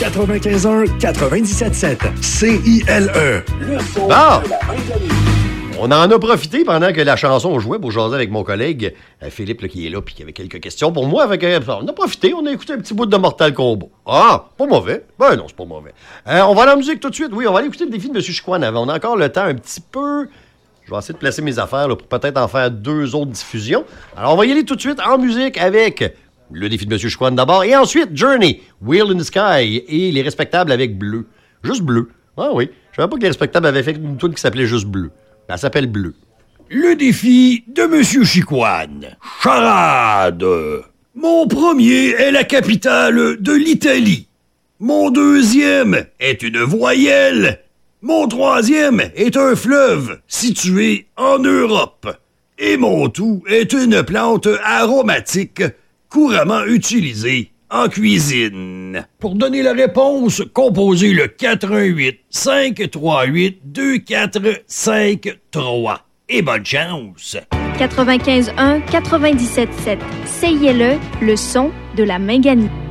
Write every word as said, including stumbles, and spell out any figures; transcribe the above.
quatre-vingt-quinze un quatre-vingt-dix-sept sept. C I L E. Le son bon. de la Manganine. On en a profité pendant que la chanson jouait pour jaser avec mon collègue euh, Philippe là, qui est là puis qui avait quelques questions pour moi. Avec, euh, on a profité, on a écouté un petit bout de Mortal Kombat. Ah, pas mauvais. Ben non, c'est pas mauvais. Euh, on va aller à la musique tout de suite. Oui, on va aller écouter le défi de M. Chicoine avant. On a encore le temps un petit peu. Je vais essayer de placer mes affaires là, pour peut-être en faire deux autres diffusions. Alors, on va y aller tout de suite en musique avec le défi de M. Chicoine d'abord. Et ensuite, Journey, Wheel in the Sky et Les Respectables avec Bleu. Juste Bleu. Ah oui. Je savais pas que Les Respectables avaient fait une tune qui s'appelait juste Bleu. Elle s'appelle Bleu. Le défi de Monsieur Chicoine. Charade. Mon premier est la capitale de l'Italie. Mon deuxième est une voyelle. Mon troisième est un fleuve situé en Europe. Et mon tout est une plante aromatique couramment utilisée en cuisine. Pour donner la réponse, composez le quatre un huit, cinq trois huit, deux quatre cinq trois. Et bonne chance! quatre-vingt-quinze un quatre-vingt-dix-sept sept. C I L E, le son de la Minganie.